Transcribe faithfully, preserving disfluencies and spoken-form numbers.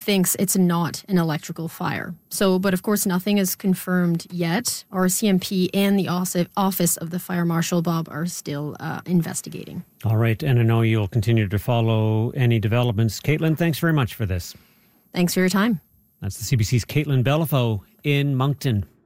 thinks it's not an electrical fire. So, but of course, nothing is confirmed yet. R C M P and the Office of the Fire Marshal, Bob, are still uh, investigating. All right. And I know you'll continue to follow any developments. Caitlin, thanks very much for this. Thanks for your time. That's the C B C's Caitlin Bellefaux in Moncton.